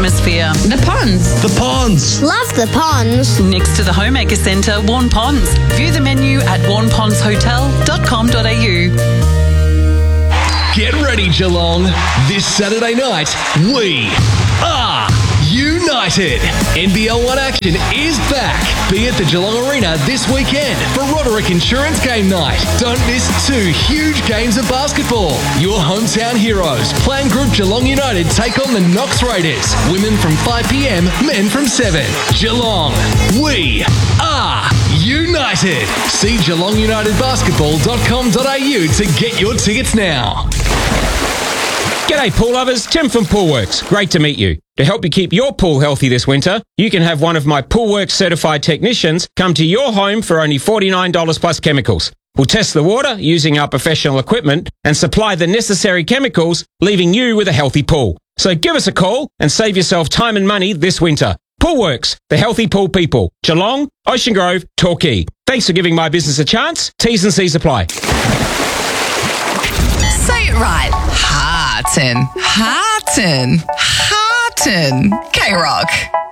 atmosphere. The ponds. The ponds. Love the ponds. Next to the Homemaker Centre, Warn Ponds. View the menu at warnpondshotel.com.au. Get ready, Geelong. This Saturday night, we are united. NBL One action is back. Be at the Geelong Arena this weekend for Roderick Insurance Game Night. Don't miss 2 huge games of basketball. Your hometown heroes, Plan Group Geelong United, take on the Knox Raiders. Women from 5 p.m, men from 7. Geelong, we are united. See GeelongUnitedBasketball.com.au to get your tickets now. G'day pool lovers, Tim from Poolworks. Great to meet you. To help you keep your pool healthy this winter, you can have one of my Poolworks certified technicians come to your home for only $49 plus chemicals. We'll test the water using our professional equipment and supply the necessary chemicals, leaving you with a healthy pool. So give us a call and save yourself time and money this winter. Poolworks, the healthy pool people. Geelong, Ocean Grove, Torquay. Thanks for giving my business a chance. T's and C's apply. Say it right. Heartin. Heartin. Heartin. K-Rock.